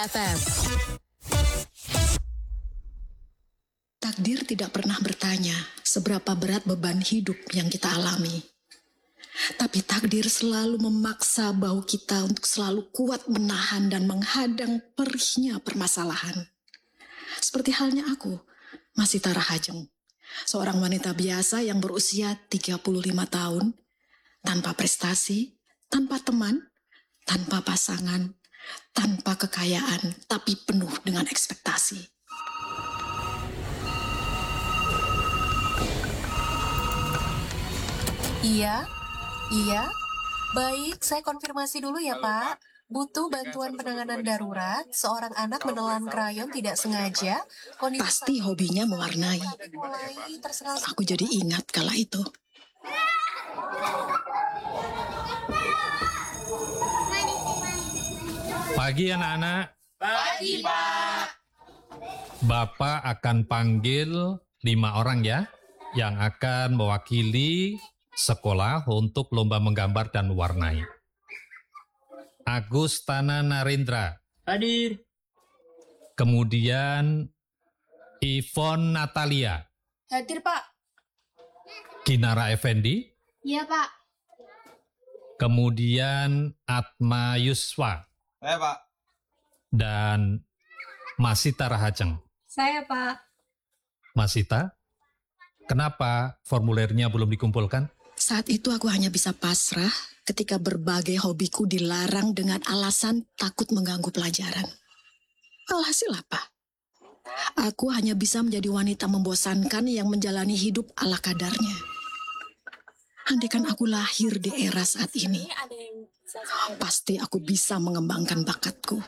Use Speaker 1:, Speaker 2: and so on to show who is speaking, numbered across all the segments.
Speaker 1: FM.
Speaker 2: Takdir tidak pernah bertanya seberapa berat beban hidup yang kita alami. Tapi takdir selalu memaksa bahu kita untuk selalu kuat menahan dan menghadang perihnya permasalahan. Seperti halnya aku, Masita Rahajeng, seorang wanita biasa yang berusia 35 tahun, tanpa prestasi, tanpa teman, tanpa pasangan, tanpa kekayaan, tapi penuh dengan ekspektasi.
Speaker 3: Iya. Baik, saya konfirmasi dulu ya, Pak. Butuh bantuan penanganan darurat. Seorang anak menelan krayon tidak sengaja.
Speaker 2: Pasti hobinya mewarnai. Aku jadi ingat kala itu.
Speaker 4: Pagi anak-anak.
Speaker 5: Pagi, Pak.
Speaker 4: Bapak akan panggil 5 orang ya, yang akan mewakili sekolah untuk lomba menggambar dan mewarnai. Agus Tana Narendra.
Speaker 5: Hadir.
Speaker 4: Kemudian Ivon Natalia.
Speaker 6: Hadir, Pak.
Speaker 4: Kinara Effendi.
Speaker 6: Iya, Pak.
Speaker 4: Kemudian Atma Yuswa.
Speaker 7: Saya, Pak.
Speaker 4: Dan Masita Rahajeng.
Speaker 6: Saya, Pak.
Speaker 4: Masita, kenapa formulirnya belum dikumpulkan?
Speaker 2: Saat itu aku hanya bisa pasrah ketika berbagai hobiku dilarang dengan alasan takut mengganggu pelajaran. Alhasil apa? Aku hanya bisa menjadi wanita membosankan yang menjalani hidup ala kadarnya. Andaikan aku lahir di era saat ini, pasti aku bisa mengembangkan bakatku.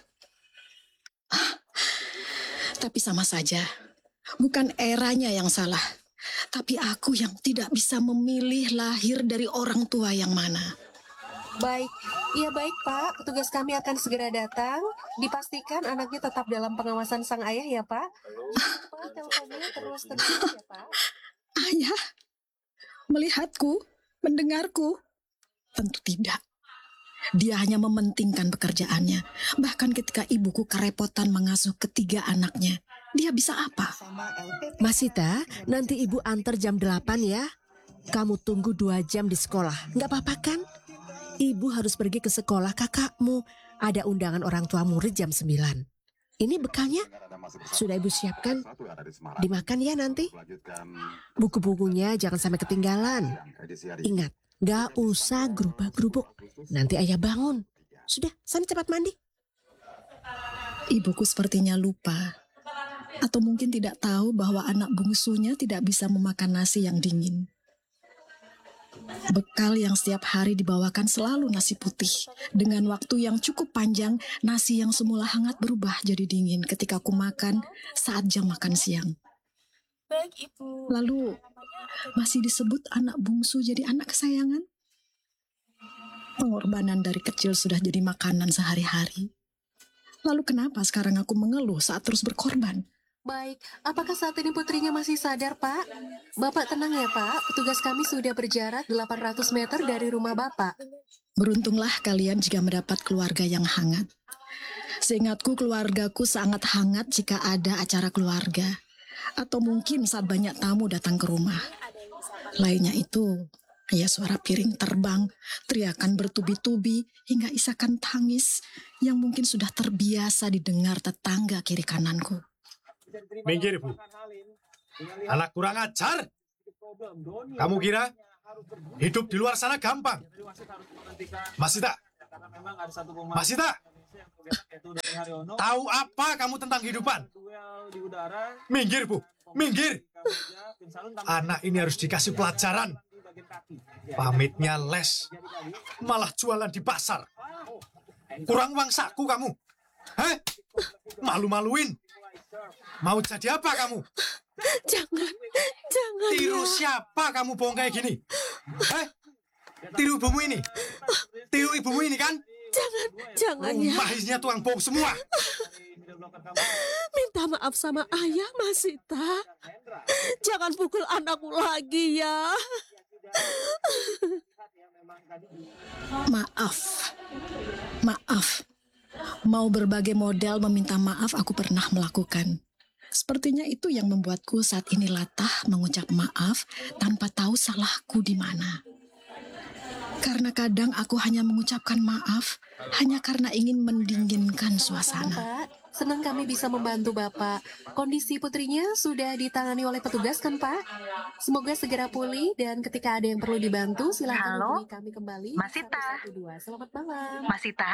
Speaker 2: Tapi sama saja, bukan eranya yang salah, tapi aku yang tidak bisa memilih lahir dari orang tua yang mana.
Speaker 3: Baik, baik Pak. Petugas kami akan segera datang. Dipastikan anaknya tetap dalam pengawasan sang ayah ya Pak. Pak, teleponnya terus ya Pak.
Speaker 2: Ayah, melihatku, mendengarku? Tentu tidak. Dia hanya mementingkan pekerjaannya. Bahkan ketika ibuku kerepotan mengasuh ketiga anaknya, dia bisa apa?
Speaker 1: Masita, nanti ibu antar jam 8 ya. Kamu tunggu 2 jam di sekolah. Nggak apa-apa kan? Ibu harus pergi ke sekolah kakakmu. Ada undangan orang tua murid jam 9. Ini bekalnya sudah ibu siapkan. Dimakan ya nanti. Buku-bukunya jangan sampai ketinggalan. Ingat, nggak usah gerubak-gerubuk. Nanti ayah bangun. Sudah, sana cepat mandi.
Speaker 2: Ibuku sepertinya lupa. Atau mungkin tidak tahu bahwa anak bungsunya tidak bisa memakan nasi yang dingin. Bekal yang setiap hari dibawakan selalu nasi putih. Dengan waktu yang cukup panjang, nasi yang semula hangat berubah jadi dingin ketika aku makan saat jam makan siang.
Speaker 6: Baik, Ibu.
Speaker 2: Lalu, masih disebut anak bungsu jadi anak kesayangan? Pengorbanan dari kecil sudah jadi makanan sehari-hari. Lalu kenapa sekarang aku mengeluh saat terus berkorban?
Speaker 3: Baik, apakah saat ini putrinya masih sadar, Pak? Bapak tenang ya, Pak. Petugas kami sudah berjarak 800 meter dari rumah Bapak.
Speaker 2: Beruntunglah kalian jika mendapat keluarga yang hangat. Seingatku keluargaku sangat hangat jika ada acara keluarga. Atau mungkin saat banyak tamu datang ke rumah. Lainnya itu, ya suara piring terbang, teriakan bertubi-tubi, hingga isakan tangis yang mungkin sudah terbiasa didengar tetangga kiri kananku.
Speaker 8: Minggir, Bu. Anak kurang ajar. Kamu kira hidup di luar sana gampang? Masita. Tahu apa kamu tentang kehidupan? Minggir, Bu. Minggir. Anak ini harus dikasih pelajaran. Pamitnya les, malah jualan di pasar. Kurang uang saku kamu. Heh? Malu-maluin. Mau jadi apa kamu?
Speaker 1: Jangan.
Speaker 8: Tiru siapa kamu bohong kayak gini? Tiru ibumu ini? Tiru ibumu ini kan?
Speaker 1: Jangan ya.
Speaker 8: Mahasisnya tukang bohong semua.
Speaker 1: Minta maaf sama ayah, Masita. Jangan pukul anakku lagi ya.
Speaker 2: Maaf. Mau berbagai model meminta maaf aku pernah melakukan. Sepertinya itu yang membuatku saat ini latah mengucap maaf tanpa tahu salahku di mana. Karena kadang aku hanya mengucapkan maaf hanya karena ingin mendinginkan suasana.
Speaker 3: Pak, senang kami bisa membantu Bapak. Kondisi putrinya sudah ditangani oleh petugas kan Pak? Semoga segera pulih dan ketika ada yang perlu dibantu silahkan
Speaker 7: Halo?
Speaker 3: hubungi kami kembali.
Speaker 7: Mas Sita?
Speaker 3: 112. Selamat malam.
Speaker 7: Mas Sita?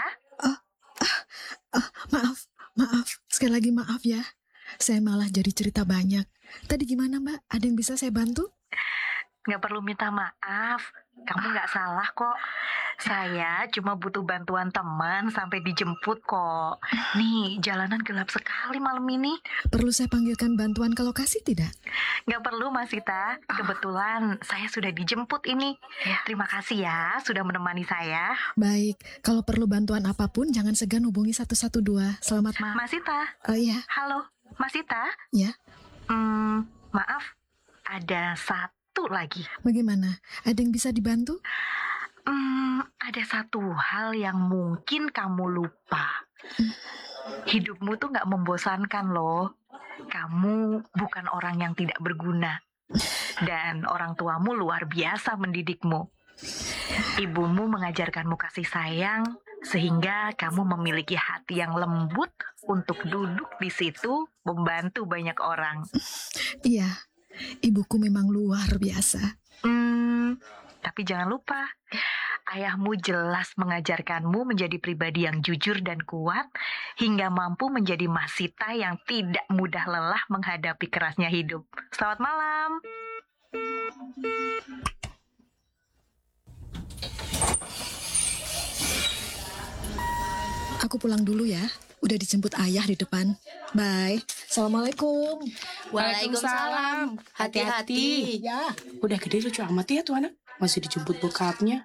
Speaker 2: Maaf, sekali lagi maaf ya. Saya malah jadi cerita banyak. Tadi gimana Mbak? Ada yang bisa saya bantu?
Speaker 7: Nggak perlu minta maaf. Kamu nggak salah kok. Saya cuma butuh bantuan teman sampai dijemput kok. Nih, jalanan gelap sekali malam ini.
Speaker 2: Perlu saya panggilkan bantuan ke lokasi tidak?
Speaker 7: Nggak perlu, Mas Sita. Kebetulan saya sudah dijemput ini. Terima kasih ya sudah menemani saya.
Speaker 2: Baik, kalau perlu bantuan apapun jangan segan hubungi 112. Selamat
Speaker 7: Mas Sita,
Speaker 2: ya.
Speaker 7: halo. Mas Sita?
Speaker 2: Ya.
Speaker 7: Maaf, ada satu lagi.
Speaker 2: Bagaimana? Ada yang bisa dibantu?
Speaker 7: Ada satu hal yang mungkin kamu lupa. Hidupmu tuh nggak membosankan loh. Kamu bukan orang yang tidak berguna. Dan orang tuamu luar biasa mendidikmu. Ibumu mengajarkanmu kasih sayang, sehingga kamu memiliki hati yang lembut untuk duduk di situ membantu banyak orang.
Speaker 2: Iya, ibuku memang luar biasa.
Speaker 7: Tapi jangan lupa, ayahmu jelas mengajarkanmu menjadi pribadi yang jujur dan kuat, hingga mampu menjadi Mas Sita yang tidak mudah lelah menghadapi kerasnya hidup. Selamat malam.
Speaker 2: Aku pulang dulu ya. Udah dijemput ayah di depan. Bye. Assalamualaikum.
Speaker 6: Waalaikumsalam. Hati-hati.
Speaker 5: Ya, udah gede lucu amat ya tuh anak. Masih dijemput bokapnya.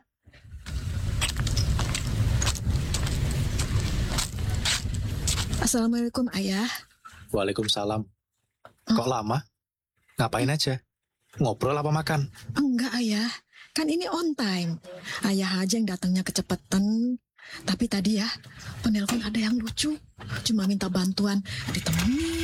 Speaker 2: Assalamualaikum ayah.
Speaker 9: Waalaikumsalam. Kok lama? Ngapain aja? Ngobrol apa makan?
Speaker 2: Enggak ayah, kan ini on time. Ayah aja yang datangnya kecepetan. Tapi tadi ya, penelpon ada yang lucu. Cuma minta bantuan ditemenin